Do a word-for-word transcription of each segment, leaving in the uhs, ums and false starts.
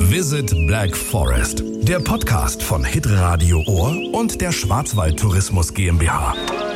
Visit Black Forest, der Podcast von Hitradio Ohr und der Schwarzwald Tourismus GmbH.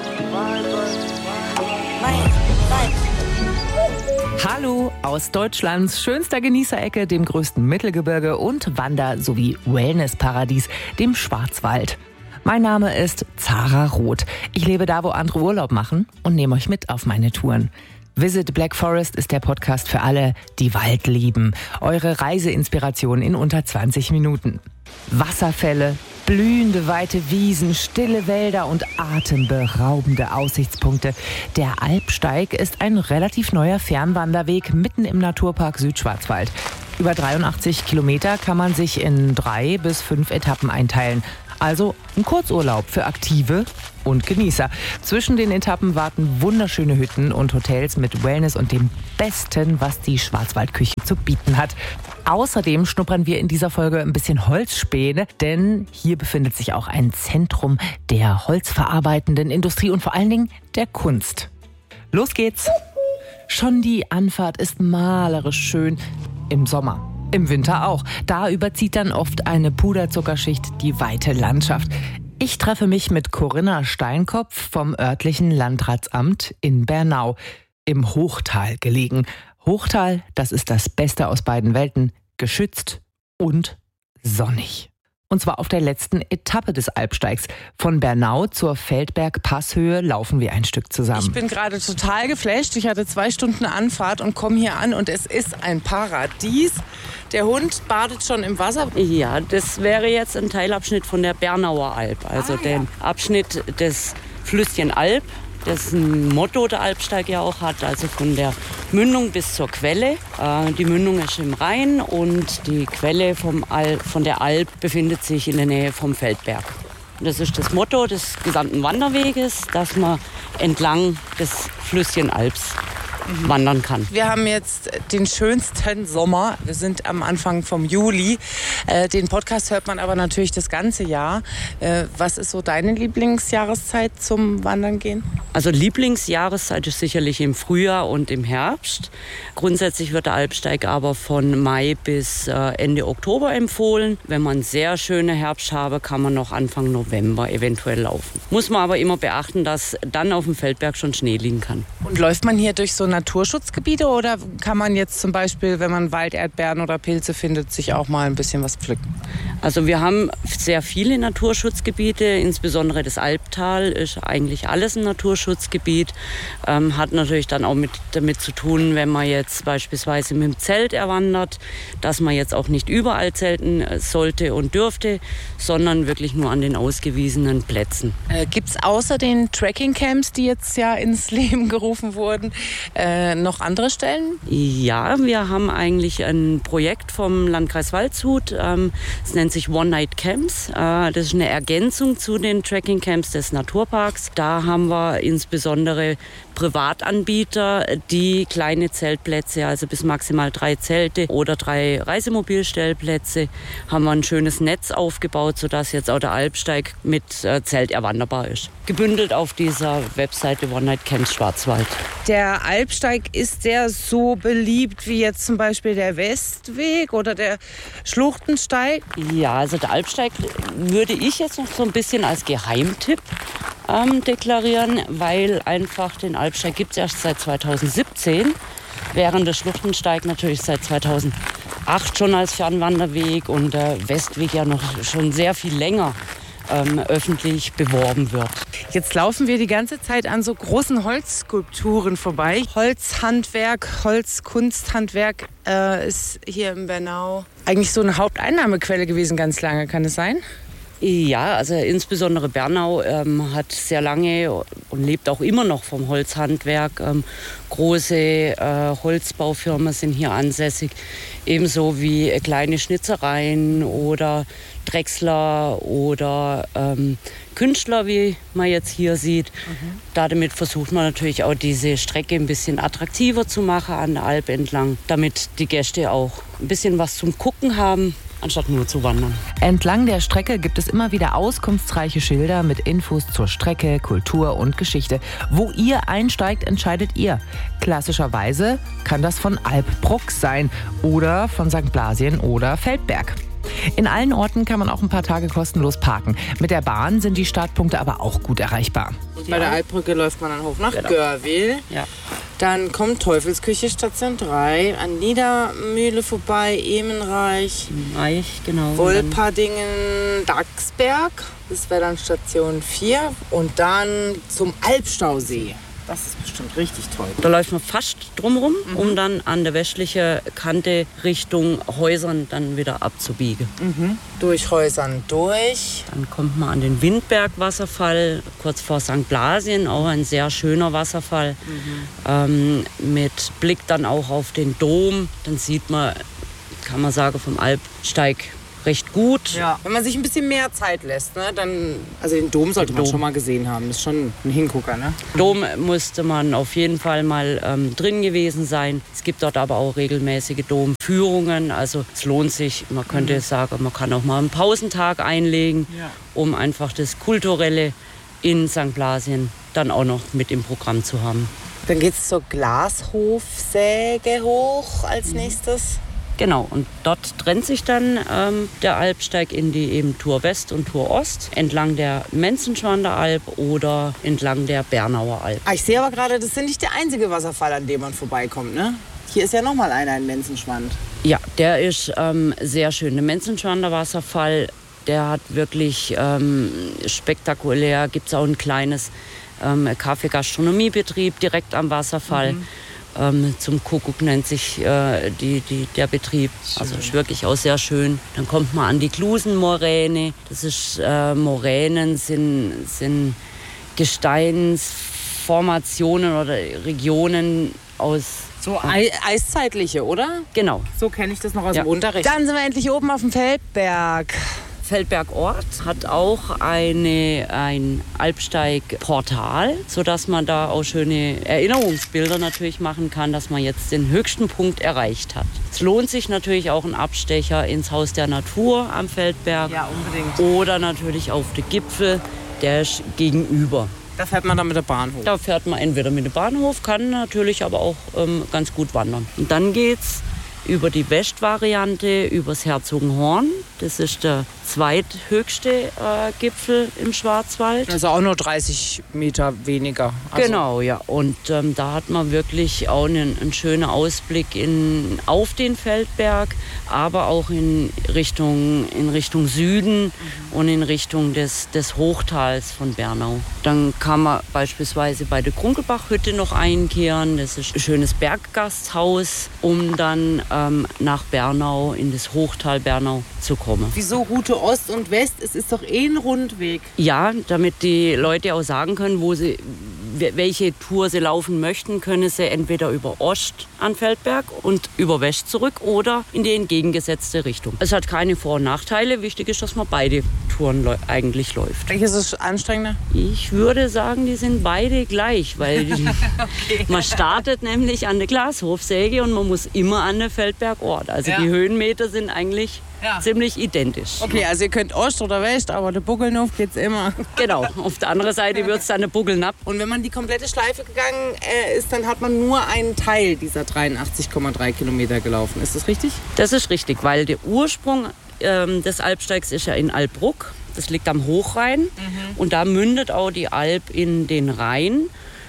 Hallo aus Deutschlands schönster Genießerecke, dem größten Mittelgebirge und Wander- sowie Wellnessparadies, dem Schwarzwald. Mein Name ist Zara Roth. Ich lebe da, wo andere Urlaub machen und nehme euch mit auf meine Touren. Visit Black Forest ist der Podcast für alle, die Wald lieben. Eure Reiseinspiration in unter zwanzig Minuten. Wasserfälle, blühende weite Wiesen, stille Wälder und atemberaubende Aussichtspunkte. Der Alpsteig ist ein relativ neuer Fernwanderweg mitten im Naturpark Südschwarzwald. Über dreiundachtzig Kilometer kann man sich in drei bis fünf Etappen einteilen. Also ein Kurzurlaub für Aktive und Genießer. Zwischen den Etappen warten wunderschöne Hütten und Hotels mit Wellness und dem Besten, was die Schwarzwaldküche zu bieten hat. Außerdem schnuppern wir in dieser Folge ein bisschen Holzspäne, denn hier befindet sich auch ein Zentrum der holzverarbeitenden Industrie und vor allen Dingen der Kunst. Los geht's! Schon die Anfahrt ist malerisch schön im Sommer. Im Winter auch. Da überzieht dann oft eine Puderzuckerschicht die weite Landschaft. Ich treffe mich mit Corinna Steinkopf vom örtlichen Landratsamt in Bernau, im Hochtal gelegen. Hochtal, das ist das Beste aus beiden Welten, geschützt und sonnig. Und zwar auf der letzten Etappe des Alpsteigs. Von Bernau zur Feldberg-Passhöhe laufen wir ein Stück zusammen. Ich bin gerade total geflasht. Ich hatte zwei Stunden Anfahrt und komme hier an und es ist ein Paradies. Der Hund badet schon im Wasser. Ja, das wäre jetzt ein Teilabschnitt von der Bernauer Alb. Also ah, den ja. Abschnitt des Flüsschen Alb. Das ist ein Motto, der Alpsteig ja auch hat, also von der Mündung bis zur Quelle. Äh, die Mündung ist im Rhein und die Quelle vom Al- von der Alb befindet sich in der Nähe vom Feldberg. Und das ist das Motto des gesamten Wanderweges, dass man entlang des Flüsschen Albs Mhm. wandern kann. Wir haben jetzt den schönsten Sommer. Wir sind am Anfang vom Juli. Äh, den Podcast hört man aber natürlich das ganze Jahr. Äh, was ist so deine Lieblingsjahreszeit zum Wandern gehen? Also Lieblingsjahreszeit ist sicherlich im Frühjahr und im Herbst. Grundsätzlich wird der Alpsteig aber von Mai bis äh, Ende Oktober empfohlen. Wenn man sehr schöne Herbst habe, kann man noch Anfang November eventuell laufen. Muss man aber immer beachten, dass dann auf dem Feldberg schon Schnee liegen kann. Und läuft man hier durch so Naturschutzgebiete oder kann man jetzt zum Beispiel, wenn man Walderdbeeren oder Pilze findet, sich auch mal ein bisschen was pflücken? Also wir haben sehr viele Naturschutzgebiete, insbesondere das Albtal ist eigentlich alles ein Naturschutzgebiet. Ähm, hat natürlich dann auch mit, damit zu tun, wenn man jetzt beispielsweise mit dem Zelt erwandert, dass man jetzt auch nicht überall zelten sollte und dürfte, sondern wirklich nur an den ausgewiesenen Plätzen. Äh, Gibt es außer den Trekking-Camps, die jetzt ja ins Leben gerufen wurden, äh, noch andere Stellen? Ja, wir haben eigentlich ein Projekt vom Landkreis Waldshut. Ähm, es nennt sich One-Night-Camps. Äh, das ist eine Ergänzung zu den Trekking-Camps des Naturparks. Da haben wir insbesondere Privatanbieter, die kleine Zeltplätze, also bis maximal drei Zelte oder drei Reisemobilstellplätze, haben wir ein schönes Netz aufgebaut, sodass jetzt auch der Alpsteig mit äh, Zelt erwanderbar ist. Gebündelt auf dieser Webseite One Night Camps Schwarzwald. Der Alpsteig, ist der so beliebt wie jetzt zum Beispiel der Westweg oder der Schluchtensteig? Ja, also der Alpsteig würde ich jetzt noch so ein bisschen als Geheimtipp ähm, deklarieren, weil einfach den Alpsteig gibt es erst seit zweitausendsiebzehn, während der Schluchtensteig natürlich seit zweitausendacht schon als Fernwanderweg und der Westweg ja noch schon sehr viel länger ähm, öffentlich beworben wird. Jetzt laufen wir die ganze Zeit an so großen Holzskulpturen vorbei. Holzhandwerk, Holzkunsthandwerk äh, ist hier in Bernau eigentlich so eine Haupteinnahmequelle gewesen ganz lange, kann es sein? Ja, also insbesondere Bernau ähm, hat sehr lange und lebt auch immer noch vom Holzhandwerk. Ähm, große äh, Holzbaufirmen sind hier ansässig, ebenso wie äh, kleine Schnitzereien oder Drechsler oder ähm, Künstler, wie man jetzt hier sieht. Mhm. Damit versucht man natürlich auch diese Strecke ein bisschen attraktiver zu machen an der Alp entlang, damit die Gäste auch ein bisschen was zum Gucken haben anstatt nur zu wandern. Entlang der Strecke gibt es immer wieder auskunftsreiche Schilder mit Infos zur Strecke, Kultur und Geschichte. Wo ihr einsteigt, entscheidet ihr. Klassischerweise kann das von Alpbruck sein oder von Sankt Blasien oder Feldberg. In allen Orten kann man auch ein paar Tage kostenlos parken. Mit der Bahn sind die Startpunkte aber auch gut erreichbar. Bei der Alpbrücke läuft man dann hoch nach genau. Görwil. Ja. Dann kommt Teufelsküche Station drei, an Niedermühle vorbei, Emenreich, Reich, genau. Wolperdingen, Dachsberg. Das wäre dann Station vier. Und dann zum Alpstausee. Das ist bestimmt richtig toll. Da läuft man fast drumherum, mhm. um dann an der westlichen Kante Richtung Häusern dann wieder abzubiegen. Mhm. Durch Häusern durch. Dann kommt man an den Windberg-Wasserfall, kurz vor Sankt Blasien, auch ein sehr schöner Wasserfall. Mhm. Ähm, mit Blick dann auch auf den Dom. Dann sieht man, kann man sagen, vom Alpsteig recht gut. Ja. Wenn man sich ein bisschen mehr Zeit lässt, ne, dann, also den Dom sollte man Dom. schon mal gesehen haben. Das ist schon ein Hingucker, ne? Dom musste man auf jeden Fall mal ähm, drin gewesen sein. Es gibt dort aber auch regelmäßige Domführungen. Also es lohnt sich. Man könnte mhm. sagen, man kann auch mal einen Pausentag einlegen, ja. um einfach das Kulturelle in Sankt Blasien dann auch noch mit im Programm zu haben. Dann geht es zur Glashofsäge hoch als mhm. nächstes. Genau, und dort trennt sich dann ähm, der Alpsteig in die eben Tour West und Tour Ost, entlang der Menzenschwander Alp oder entlang der Bernauer Alp. Ah, ich sehe aber gerade, das ist nicht der einzige Wasserfall, an dem man vorbeikommt, ne? Hier ist ja noch mal einer in Menzenschwand. Ja, der ist ähm, sehr schön. Der Menzenschwander Wasserfall, der hat wirklich ähm, spektakulär, gibt es auch ein kleines ähm, Kaffee-Gastronomiebetrieb direkt am Wasserfall. Mhm. Ähm, zum Kuckuck nennt sich äh, die, die, der Betrieb. Schön. Also ist wirklich auch sehr schön. Dann kommt man an die Klusenmoräne. Das ist äh, Moränen sind, sind Gesteinsformationen oder Regionen aus so Ei- eiszeitliche, oder? Genau. So kenne ich das noch aus ja. dem Unterricht. Dann sind wir endlich oben auf dem Feldberg. Feldberg Ort hat auch eine, ein Alpsteigportal, sodass man da auch schöne Erinnerungsbilder natürlich machen kann, dass man jetzt den höchsten Punkt erreicht hat. Es lohnt sich natürlich auch ein Abstecher ins Haus der Natur am Feldberg. Ja, unbedingt. Oder natürlich auf den Gipfel, der ist gegenüber. Da fährt man dann mit der Bahn hoch? Da fährt man entweder mit dem Bahnhof, kann natürlich aber auch ähm, ganz gut wandern. Und dann geht's über die Westvariante, übers Herzogenhorn. Das ist der zweithöchste äh, Gipfel im Schwarzwald. Also auch nur dreißig Meter weniger. Also genau, ja. Und ähm, da hat man wirklich auch einen, einen schönen Ausblick in, auf den Feldberg, aber auch in Richtung, in Richtung Süden mhm. und in Richtung des, des Hochtals von Bernau. Dann kann man beispielsweise bei der Krunkelbachhütte noch einkehren. Das ist ein schönes Berggasthaus, um dann ähm, nach Bernau, in das Hochtal Bernau zu kommen. Wieso Route Ost und West? Es ist doch eh ein Rundweg. Ja, damit die Leute auch sagen können, wo sie, welche Tour sie laufen möchten, können sie entweder über Ost an Feldberg und über West zurück oder in die entgegengesetzte Richtung. Es hat keine Vor- und Nachteile. Wichtig ist, dass man beide Touren le- eigentlich läuft. Welches ist anstrengender? Ich würde sagen, die sind beide gleich, weil die, okay. man startet nämlich an der Glashofsäge und man muss immer an der Feldberg Ort. Also ja. die Höhenmeter sind eigentlich ja. ziemlich identisch. Okay, also ihr könnt Ost oder West, aber der Buckeln auf geht's immer. Genau, auf der anderen Seite wird es dann eine Buckeln ab. Und wenn man die komplette Schleife gegangen äh, ist, dann hat man nur einen Teil dieser dreiundachtzig Komma drei Kilometer gelaufen. Ist das richtig? Das ist richtig, weil der Ursprung ähm, des Alpsteigs ist ja in Alpbruck. Das liegt am Hochrhein mhm. und da mündet auch die Alp in den Rhein.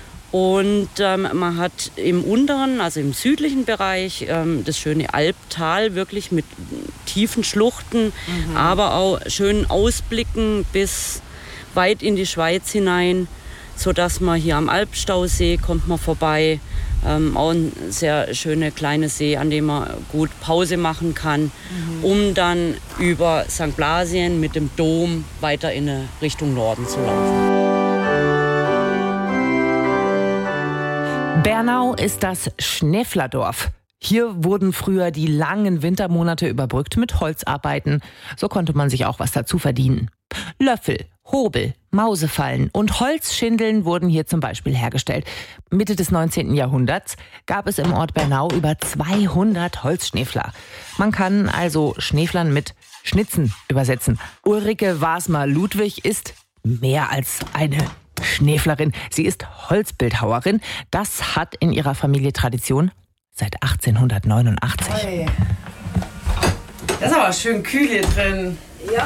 Und ähm, man hat im unteren, also im südlichen Bereich, ähm, das schöne Alptal, wirklich mit tiefen Schluchten, mhm. aber auch schönen Ausblicken bis weit in die Schweiz hinein, sodass man hier am Alpstausee kommt man vorbei. Ähm, auch ein sehr schöner kleiner See, an dem man gut Pause machen kann, mhm. um dann über Sankt Blasien mit dem Dom weiter in Richtung Norden zu laufen. Bernau ist das Schnäfflerdorf. Hier wurden früher die langen Wintermonate überbrückt mit Holzarbeiten. So konnte man sich auch was dazu verdienen. Löffel, Hobel, Mausefallen und Holzschindeln wurden hier zum Beispiel hergestellt. Mitte des neunzehnten Jahrhunderts gab es im Ort Bernau über zweihundert Holzschnäffler. Man kann also Schneeflern mit Schnitzen übersetzen. Ulrike Wasmer-Ludwig ist mehr als eine Schneeflerin. Sie ist Holzbildhauerin. Das hat in ihrer Familie Tradition seit achtzehnhundertneunundachtzig. Hey. Das ist aber schön kühl hier drin. Ja,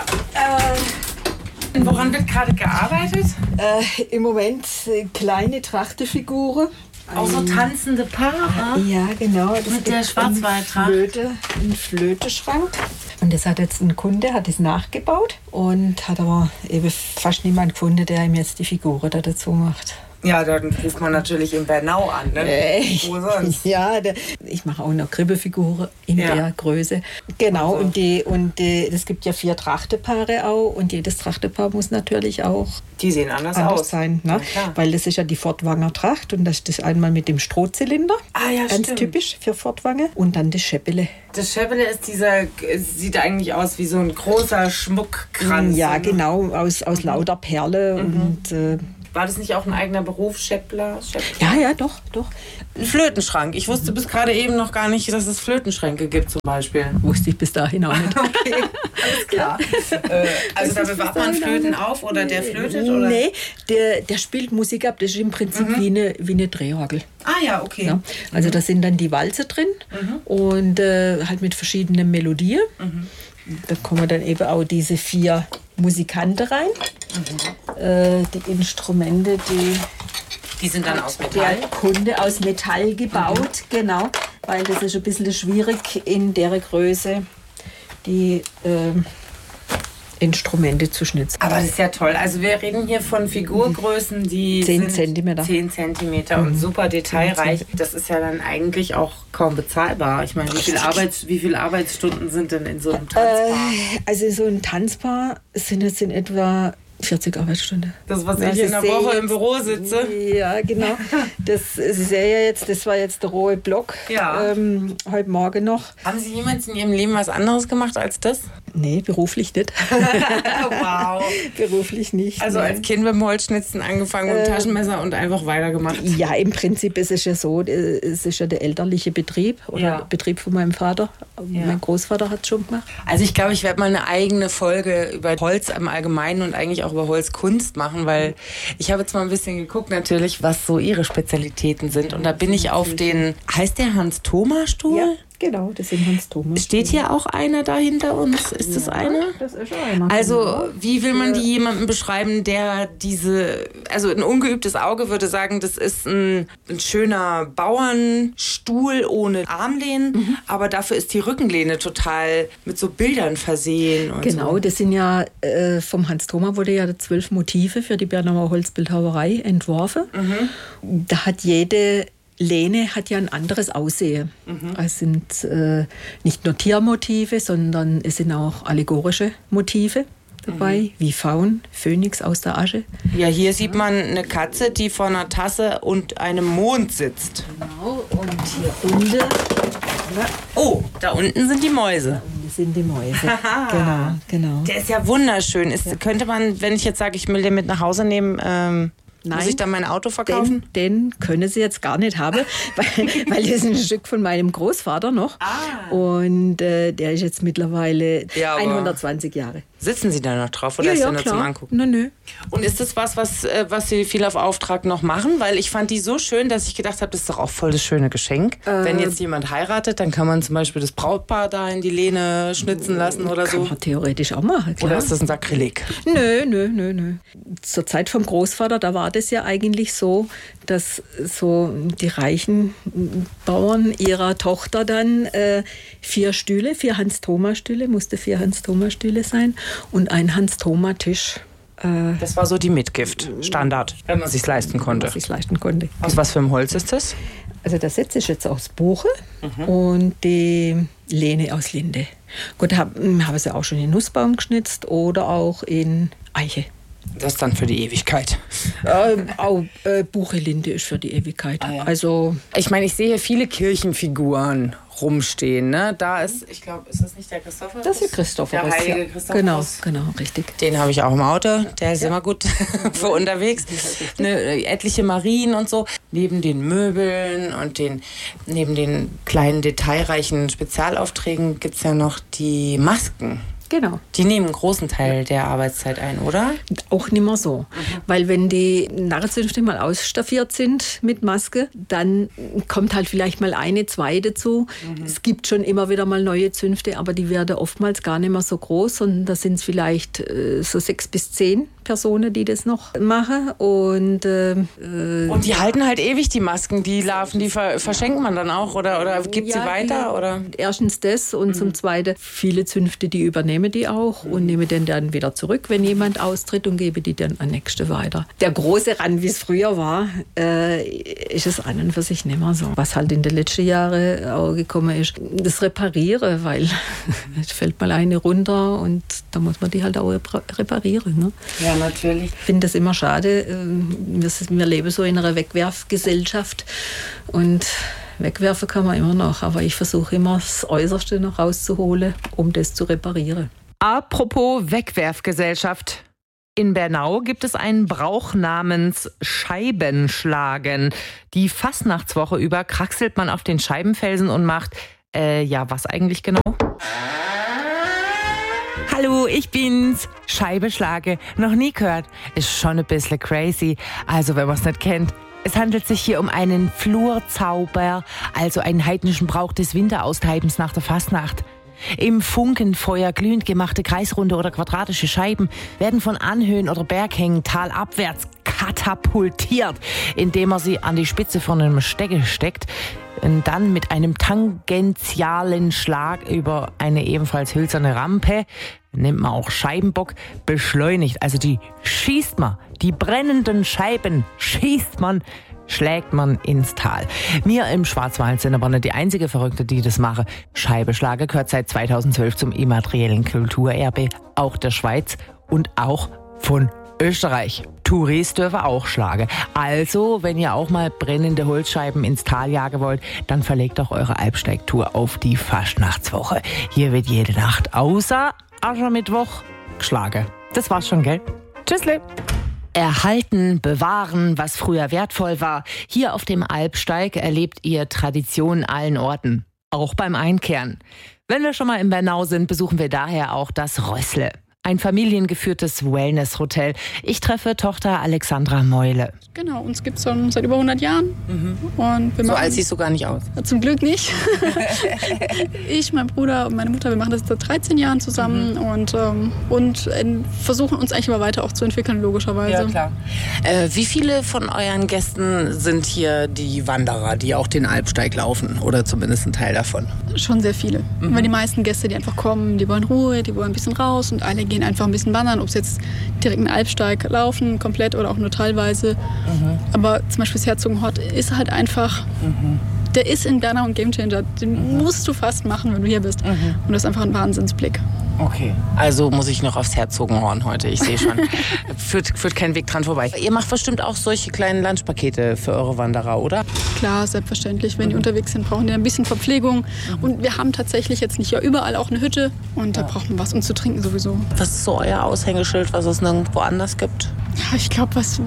äh, Woran wird gerade gearbeitet? äh, im Moment äh, kleine Trachtefiguren. Auch so tanzende Paare. Ja, genau. Das Mit der gibt Schwarzwaldtracht. einen Flöte, einen Flöteschrank. Und das hat jetzt ein Kunde, hat es nachgebaut und hat aber eben fast niemand gefunden, der ihm jetzt die Figuren da dazu macht. Ja, dann ruft man natürlich in Bernau an, ne? Äh, Wo sonst? Ja, der, ich mache auch noch Kribbefiguren in Ja. der Größe. Genau, Also. und die und die, es gibt ja vier Trachtepaare auch und jedes Trachtepaar muss natürlich auch Die sehen anders, anders aus. sein, ne? Ja, klar. Weil das ist ja die Fortwanger Tracht und das ist einmal mit dem Strohzylinder, Ah, ja, ganz stimmt. typisch für Fortwange, und dann das Schäppele. Das Schäppele ist dieser, es sieht eigentlich aus wie so ein großer Schmuckkranz. Ja, ne? genau, aus, aus lauter Perle und äh, War das nicht auch ein eigener Beruf, Schäppler? Schäppler? ja, ja, doch, doch. Ein Flötenschrank. Ich wusste bis gerade eben noch gar nicht, dass es Flötenschränke gibt zum Beispiel. Wusste ich bis dahin auch nicht. Okay, alles klar. äh, also da bewahrt man Flöten auf oder der flötet? Oder? Nee, der, der spielt Musik ab. Das ist im Prinzip wie, eine, wie eine Drehorgel. Ah ja, okay. Ja. Also da sind dann die Walze drin und äh, halt mit verschiedenen Melodien. Da kommen dann eben auch diese vier Musikanten rein. Äh, die Instrumente, die Die sind dann aus Metall. der Kunde aus Metall gebaut, genau, weil das ist ein bisschen schwierig in der Größe die ähm, Instrumente zu schnitzen. Aber das ist ja toll. Also wir reden hier von Figurgrößen, die Zehn sind Zentimeter. zehn Zentimeter und super detailreich. Das ist ja dann eigentlich auch kaum bezahlbar. Ich meine, wie viel, Arbeits, wie viele Arbeitsstunden sind denn in so einem Tanzpaar? Äh, also so ein Tanzpaar sind jetzt in etwa vierzig Arbeitsstunden. Das, was Das ich in der ist sehr Woche jetzt- im Büro sitze. Ja, genau. Das Sie sehen ja jetzt, das war jetzt der rohe Block. Ja. Ähm, heute Morgen noch. Haben Sie jemals in Ihrem Leben was anderes gemacht als das? Nee, beruflich nicht. Wow. beruflich nicht. Also nee. als Kind mit dem Holzschnitzen angefangen und Taschenmesser und einfach weitergemacht. Ja, im Prinzip ist es ja so, äh, es ist ja der elterliche Betrieb oder Ja. der Betrieb von meinem Vater. Mein Großvater hat es schon gemacht. Also ich glaube, ich werde mal eine eigene Folge über Holz im Allgemeinen und eigentlich auch über Holzkunst machen, weil ich habe jetzt mal ein bisschen geguckt natürlich, was so ihre Spezialitäten sind. Und da bin ich auf den, heißt der Hans-Thoma-Stuhl? Ja, genau, das sind Hans Thomas. Steht hier auch einer da hinter uns? Ist das einer? Das ist einer. Also, wie will man die jemandem beschreiben, der diese, also ein ungeübtes Auge würde sagen, das ist ein, ein schöner Bauernstuhl ohne Armlehnen, Mhm. aber dafür ist die Rückenlehne total mit so Bildern versehen. Und Genau, so. das sind ja, äh, vom Hans Thoma wurde ja zwölf Motive für die Bernauer Holzbildhauerei entworfen. Da hat jede Lehne hat ja ein anderes Aussehen. Es sind äh, nicht nur Tiermotive, sondern es sind auch allegorische Motive dabei, wie Faun, Phönix aus der Asche. Ja, hier sieht man eine Katze, die vor einer Tasse und einem Mond sitzt. Genau, und hier unten Oh, da unten sind die Mäuse. sind die Mäuse. Genau, genau. Der ist ja wunderschön. Ist, Könnte man, wenn ich jetzt sage, ich will den mit nach Hause nehmen, ähm, muss Nein, ich dann mein Auto verkaufen? Den, den können sie jetzt gar nicht haben, weil, weil das ist ein Stück von meinem Großvater noch. Ah. Und äh, der ist jetzt mittlerweile Ja, aber- hundertzwanzig Jahre. Sitzen Sie da noch drauf oder ist der nur zum Angucken? Nö, nö. Und ist das was, was, äh, was Sie viel auf Auftrag noch machen? Weil ich fand die so schön, dass ich gedacht habe, das ist doch auch voll das schöne Geschenk. Wenn jetzt jemand heiratet, dann kann man zum Beispiel das Brautpaar da in die Lehne schnitzen lassen oder Kann so. man theoretisch auch machen, klar. Oder ist das ein Sakrileg? Nö, nö, nö, nö. Zur Zeit vom Großvater, da war das ja eigentlich so, dass so die reichen Bauern ihrer Tochter dann äh, vier Stühle, vier Hans-Thoma-Stühle, musste vier Hans-Thoma-Stühle sein und ein Hans-Thoma-Tisch, äh, Das war so die Mitgift, Standard, wenn man sich leisten konnte. was ich leisten konnte. Aus was für einem Holz ist das? Also das setze ich jetzt aus Buche und die Lehne aus Linde. Gut, habe hab es ja auch schon in Nussbaum geschnitzt oder auch in Eiche. Das dann für die Ewigkeit. Ähm, auch äh, Buche-Linde ist für die Ewigkeit. Ah, ja. Also Ich meine, ich sehe hier viele Kirchenfiguren rumstehen. Ne? Da ist, ich glaube, ist das nicht der Christophorus? das ist Christophorus. Der heilige ja. Christophorus. Genau, genau, richtig. Den habe ich auch im Auto, der ist immer gut für unterwegs. Ne, etliche Marien und so. Neben den Möbeln und den, neben den kleinen detailreichen Spezialaufträgen gibt es ja noch die Masken. Genau. Die nehmen einen großen Teil der Arbeitszeit ein, oder? Auch nicht mehr so. Mhm. Weil wenn die Narrenzünfte mal ausstaffiert sind mit Maske, dann kommt halt vielleicht mal eine, zwei dazu. Mhm. Es gibt schon immer wieder mal neue Zünfte, aber die werden oftmals gar nicht mehr so groß. Und da sind es vielleicht äh, so sechs bis zehn Personen, die das noch machen. Und, äh, und die halten halt ewig die Masken, die Larven, die ver- verschenkt man dann auch oder, oder gibt ja, sie weiter? Die, oder? Erstens das und mhm. zum Zweiten viele Zünfte, die übernehmen die auch und nehme den dann wieder zurück, wenn jemand austritt und gebe die dann an Nächste weiter. Der große Rand, wie es früher war, äh, ist es an und für sich nicht mehr so. Was halt in den letzten Jahren auch gekommen ist, das Reparieren, weil es fällt mal eine runter und da muss man die halt auch reparieren. Ne? Ja, natürlich. Ich finde das immer schade. Wir, wir leben so in einer Wegwerfgesellschaft und wegwerfen kann man immer noch, aber ich versuche immer das Äußerste noch rauszuholen, um das zu reparieren. Apropos Wegwerfgesellschaft. In Bernau gibt es einen Brauch namens Scheibenschlagen. Die Fastnachtswoche über kraxelt man auf den Scheibenfelsen und macht, äh, ja, was eigentlich genau? Hallo, ich bin's. Scheibe schlage. Noch nie gehört. Ist schon ein bisschen crazy. Also, wenn man es nicht kennt. Es handelt sich hier um einen Flurzauber, also einen heidnischen Brauch des Winteraustreibens nach der Fastnacht. Im Funkenfeuer glühend gemachte kreisrunde oder quadratische Scheiben werden von Anhöhen oder Berghängen talabwärts katapultiert, indem man sie an die Spitze von einem Stecker steckt und dann mit einem tangentialen Schlag über eine ebenfalls hölzerne Rampe, nennt man auch Scheibenbock, beschleunigt. Also die schießt man, die brennenden Scheiben schießt man, schlägt man ins Tal. Wir im Schwarzwald sind aber nicht die einzige Verrückte, die das machen. Scheibenschlagen gehört seit zweitausendzwölf zum immateriellen Kulturerbe auch der Schweiz und auch von Österreich. Touris dürfen auch schlagen. Also, wenn ihr auch mal brennende Holzscheiben ins Tal jagen wollt, dann verlegt doch eure Alpsteigtour auf die Fastnachtswoche. Hier wird jede Nacht außer Aschermittwoch geschlagen. Das war's schon, gell? Tschüssle! Erhalten, bewahren, was früher wertvoll war. Hier auf dem Alpsteig erlebt ihr Tradition allen Orten. Auch beim Einkehren. Wenn wir schon mal in Bernau sind, besuchen wir daher auch das Rössle. Ein familiengeführtes Wellness-Hotel. Ich treffe Tochter Alexandra Meule. Genau, uns gibt es schon seit über hundert Jahren. Mhm. Und wir so machen, alt siehst du gar nicht aus. Zum Glück nicht. Ich, mein Bruder und meine Mutter, wir machen das seit dreizehn Jahren zusammen mhm. und, ähm, und äh, versuchen uns eigentlich immer weiter auch zu entwickeln, logischerweise. Ja, klar. Äh, wie viele von euren Gästen sind hier die Wanderer, die auch den Alpsteig laufen? Oder zumindest ein Teil davon? Schon sehr viele. Mhm. Weil die meisten Gäste, die einfach kommen, die wollen Ruhe, die wollen ein bisschen raus und alle gehen einfach ein bisschen wandern, ob es jetzt direkt einen Alpsteig laufen, komplett oder auch nur teilweise. Mhm. Aber zum Beispiel das Herzogenhort ist halt einfach, mhm. der ist in Bernau ein Gamechanger. Den mhm. musst du fast machen, wenn du hier bist. Mhm. Und das ist einfach ein Wahnsinnsblick. Okay, also muss ich noch aufs Herzogenhorn heute, ich sehe schon. führt, führt kein Weg dran vorbei. Ihr macht bestimmt auch solche kleinen Lunchpakete für eure Wanderer, oder? Klar, selbstverständlich. Wenn mhm. die unterwegs sind, brauchen die ein bisschen Verpflegung. Mhm. Und wir haben tatsächlich jetzt nicht ja überall auch eine Hütte. Und da ja. braucht man was und zu trinken sowieso. Was ist so euer Aushängeschild, was es nirgendwo anders gibt? Ja, ich glaube, was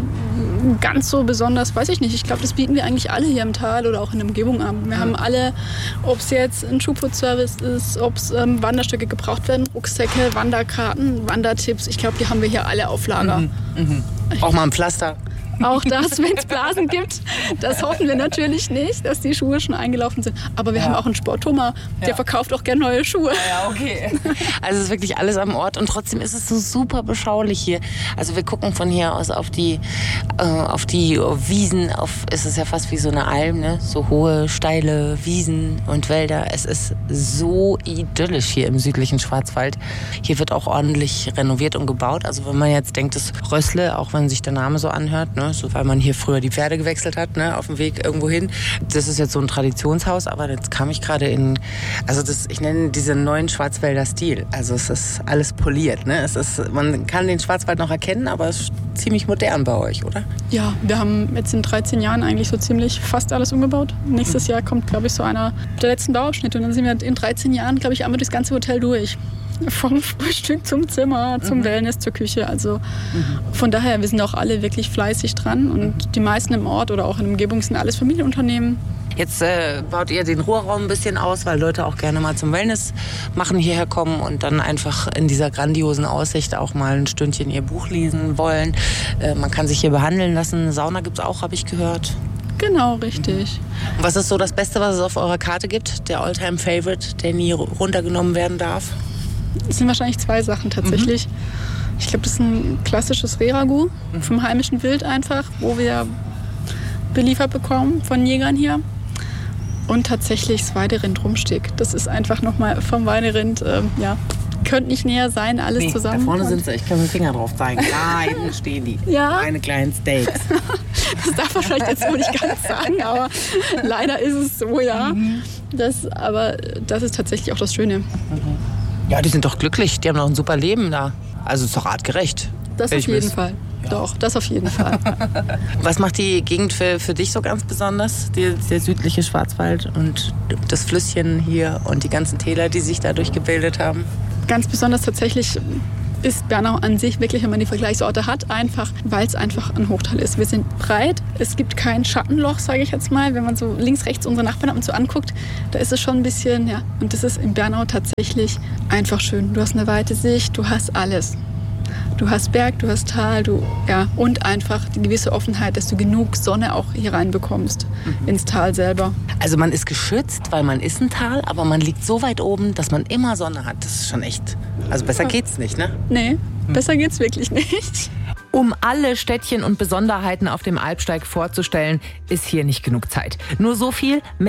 ganz so besonders, weiß ich nicht. Ich glaube, das bieten wir eigentlich alle hier im Tal oder auch in der Umgebung an. Wir mhm. haben alle, ob es jetzt ein Schuhputzservice ist, ob es ähm, Wanderstücke gebraucht werden, Rucksäcke, Wanderkarten, Wandertipps. Ich glaube, die haben wir hier alle auf Lager. Mhm. Mhm. Auch mal ein Pflaster. Auch das, wenn es Blasen gibt. Das hoffen wir natürlich nicht, dass die Schuhe schon eingelaufen sind. Aber wir ja. haben auch einen Sport-Thomas, der ja. verkauft auch gerne neue Schuhe. Ja, okay. Also es ist wirklich alles am Ort und trotzdem ist es so super beschaulich hier. Also wir gucken von hier aus auf die, äh, auf die Wiesen. Auf, es ist ja fast wie so eine Alm, ne? So hohe, steile Wiesen und Wälder. Es ist so idyllisch hier im südlichen Schwarzwald. Hier wird auch ordentlich renoviert und gebaut. Also wenn man jetzt denkt, das Rössle, auch wenn sich der Name so anhört, ne? So, weil man hier früher die Pferde gewechselt hat, ne, auf dem Weg irgendwo hin. Das ist jetzt so ein Traditionshaus, aber jetzt kam ich gerade in, also das, ich nenne diesen neuen Schwarzwälder Stil. Also es ist alles poliert, ne? Es ist, man kann den Schwarzwald noch erkennen, aber es ist ziemlich modern bei euch, oder? Ja, wir haben jetzt in dreizehn Jahren eigentlich so ziemlich fast alles umgebaut. Nächstes Jahr kommt, glaube ich, so einer der letzten Bauabschnitte und dann sind wir in dreizehn Jahren, glaube ich, einmal das ganze Hotel durch. Vom Frühstück zum Zimmer, zum mhm. Wellness, zur Küche. Also mhm. von daher, wir sind auch alle wirklich fleißig dran. Und die meisten im Ort oder auch in der Umgebung sind alles Familienunternehmen. Jetzt äh, baut ihr den Ruheraum ein bisschen aus, weil Leute auch gerne mal zum Wellness machen hierher kommen und dann einfach in dieser grandiosen Aussicht auch mal ein Stündchen ihr Buch lesen wollen. Äh, man kann sich hier behandeln lassen. Sauna gibt's auch, habe ich gehört. Genau, richtig. Und was ist so das Beste, was es auf eurer Karte gibt? Der Alltime-Favorite, der nie runtergenommen werden darf? Es sind wahrscheinlich zwei Sachen tatsächlich. Mhm. Ich glaube, das ist ein klassisches Rehragout mhm. vom heimischen Wild einfach, wo wir beliefert bekommen von Jägern hier. Und tatsächlich das Weiderind-Rumsteak. Das ist einfach nochmal vom Weiderind, äh, ja, könnte nicht näher sein, alles nee, zusammen. Da vorne sind sie, ich kann mit dem Finger drauf zeigen. Da hinten stehen die. Ja. Meine kleinen Steaks. Das darf man vielleicht jetzt so nicht ganz sagen, aber leider ist es so, ja. Mhm. Das, aber das ist tatsächlich auch das Schöne. Mhm. Ja, die sind doch glücklich, die haben doch ein super Leben da. Also ist doch artgerecht. Das auf jeden Fall. Ja. Doch, das auf jeden Fall. Was macht die Gegend für, für dich so ganz besonders? Die, der südliche Schwarzwald und das Flüsschen hier und die ganzen Täler, die sich dadurch gebildet haben? Ganz besonders tatsächlich ist Bernau an sich wirklich, wenn man die Vergleichsorte hat, einfach, weil es einfach ein Hochtal ist. Wir sind breit, es gibt kein Schattenloch, sage ich jetzt mal. Wenn man so links, rechts unsere Nachbarn ab und zu anguckt, da ist es schon ein bisschen, ja. Und das ist in Bernau tatsächlich einfach schön. Du hast eine weite Sicht, du hast alles. Du hast Berg, du hast Tal, du, ja, und einfach die gewisse Offenheit, dass du genug Sonne auch hier reinbekommst, mhm. ins Tal selber. Also man ist geschützt, weil man ist ein Tal, aber man liegt so weit oben, dass man immer Sonne hat. Das ist schon echt, also besser geht's nicht, ne? Nee, hm. besser geht's wirklich nicht. Um alle Städtchen und Besonderheiten auf dem Alpsteig vorzustellen, ist hier nicht genug Zeit. Nur so viel: